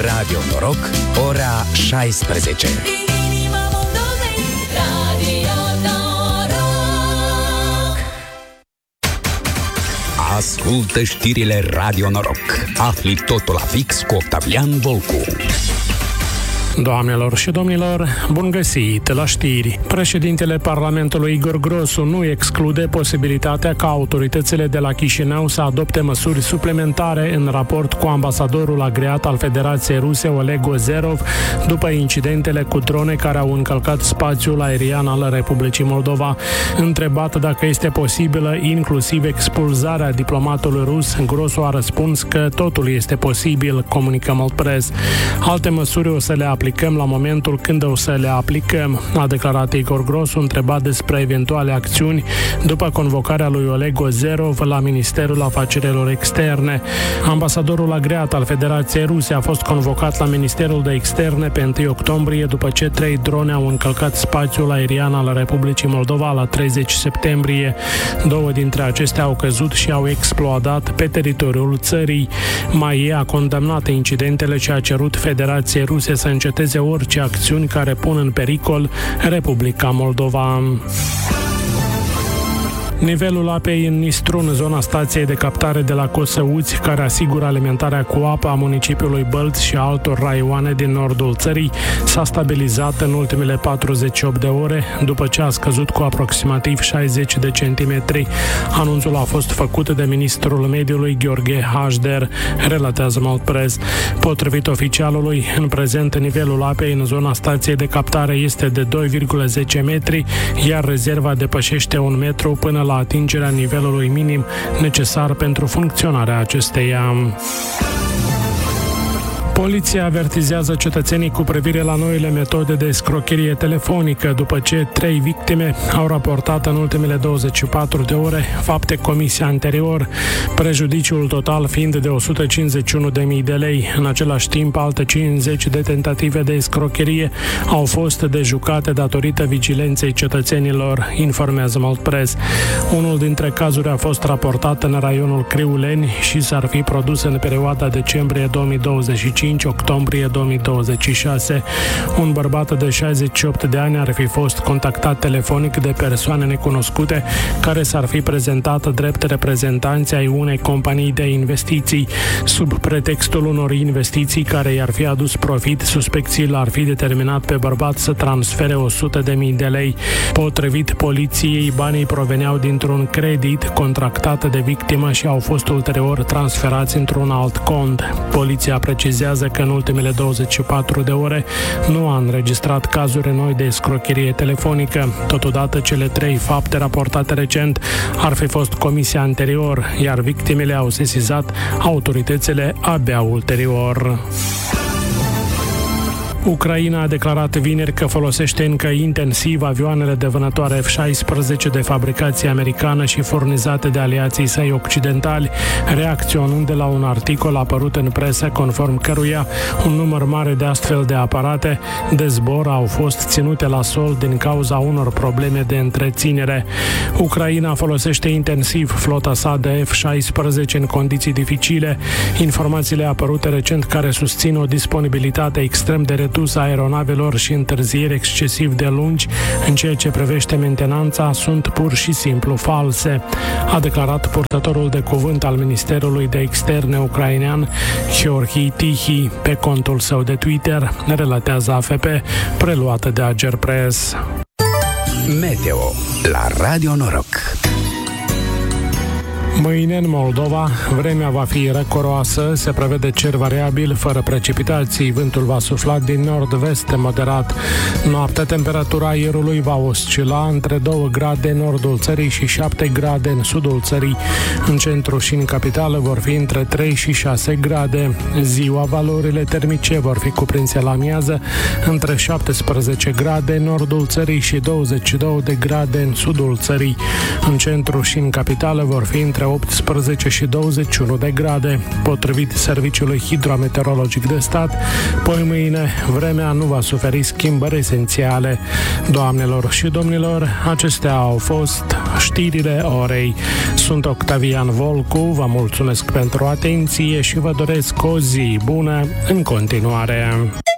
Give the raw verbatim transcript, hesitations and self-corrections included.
Radio Noroc, ora șaisprezece. Ascultă știrile Radio Noroc. Afli totul la fix cu Octavian Volcu. Doamnelor și domnilor, bun găsit la știri. Președintele Parlamentului Igor Grosu nu exclude posibilitatea ca autoritățile de la Chișinău să adopte măsuri suplimentare în raport cu ambasadorul agreat al Federației Ruse Oleg Ozerov după incidentele cu drone care au încălcat spațiul aerian al Republicii Moldova. Întrebat dacă este posibilă inclusiv expulzarea diplomatului rus, Grosu a răspuns că totul este posibil, comunică Moldpress. Alte măsuri o să le aplicăm la momentul când o să le aplicăm, a declarat Igor Grosu, întrebat despre eventuale acțiuni după convocarea lui Oleg Ozerov la Ministerul Afacerilor Externe. Ambasadorul agreat al Federației Ruse a fost convocat la Ministerul de Externe pe întâi octombrie după ce trei drone au încălcat spațiul aerian al Republicii Moldova la treizeci septembrie. Două dintre acestea au căzut și au explodat pe teritoriul țării. M A I E a condamnat incidentele și a cerut Federației Ruse să înceteze orice acțiuni care pun în pericol Republica Moldova. Nivelul apei în Nistrun, zona stației de captare de la Cosăuți, care asigură alimentarea cu apă a municipiului Bălți și a altor raioane din nordul țării, s-a stabilizat în ultimele patruzeci și opt de ore, după ce a scăzut cu aproximativ șaizeci de centimetri. Anunțul a fost făcut de ministrul mediului Gheorghe Hașder, relatează Moldpress. Potrivit oficialului, în prezent nivelul apei în zona stației de captare este de doi virgulă zece metri, iar rezerva depășește un metru până la atingerea nivelului minim necesar pentru funcționarea acesteia. Poliția avertizează cetățenii cu privire la noile metode de escrocherie telefonică după ce trei victime au raportat în ultimele douăzeci și patru de ore fapte comise anterior, prejudiciul total fiind de o sută cincizeci și unu de mii de lei. În același timp, alte cincizeci de tentative de escrocherie au fost dejucate datorită vigilenței cetățenilor, informează Moldpress. Unul dintre cazuri a fost raportat în raionul Criuleni și s-ar fi produs în perioada decembrie două mii douăzeci și cinci octombrie două mii douăzeci și șase. Un bărbat de șaizeci și opt de ani ar fi fost contactat telefonic de persoane necunoscute care s-ar fi prezentat drept reprezentanți ai unei companii de investiții. Sub pretextul unor investiții care i-ar fi adus profit, suspecții l-ar fi determinat pe bărbat să transfere o sută de mii de lei. Potrivit poliției, banii proveneau dintr-un credit contractat de victimă și au fost ulterior transferați într-un alt cont. Poliția precizează că în ultimele douăzeci și patru de ore nu a înregistrat cazuri noi de escrocherie telefonică. Totodată, cele trei fapte raportate recent ar fi fost comise anterior, iar victimele au sesizat autoritățile abia ulterior. Ucraina a declarat vineri că folosește încă intensiv avioanele de vânătoare F șaisprezece de fabricație americană și furnizate de aliații săi occidentali, reacționând de la un articol apărut în presă conform căruia un număr mare de astfel de aparate de zbor au fost ținute la sol din cauza unor probleme de întreținere. Ucraina folosește intensiv flota sa de F șaisprezece în condiții dificile. Informațiile apărute recent care susțin o disponibilitate extrem de redusă a aeronavelor și întârzieri excesiv de lungi în ceea ce privește mentenanța sunt pur și simplu false, a declarat purtătorul de cuvânt al Ministerului de Externe ucrainean Georgi Tihi pe contul său de Twitter, relatează A F P, preluată de Agerpress. Meteo la Radio Noroc. Mâine în Moldova, vremea va fi răcoroasă, se prevede cer variabil, fără precipitații, vântul va sufla din nord-vest moderat. Noaptea, temperatura aerului va oscila între doi grade în nordul țării și șapte grade în sudul țării. În centru și în capitală vor fi între trei și șase grade. Ziua, valorile termice vor fi cuprinse la amiază între șaptesprezece grade în nordul țării și douăzeci și două de grade în sudul țării. În centru și în capitală vor fi între între optsprezece și douăzeci și unu de grade. Potrivit Serviciului Hidrometeorologic de Stat, poi mâine vremea nu va suferi schimbări esențiale. Doamnelor și domnilor, acestea au fost știrile orei. Sunt Octavian Volcu, vă mulțumesc pentru atenție și vă doresc o zi bună în continuare.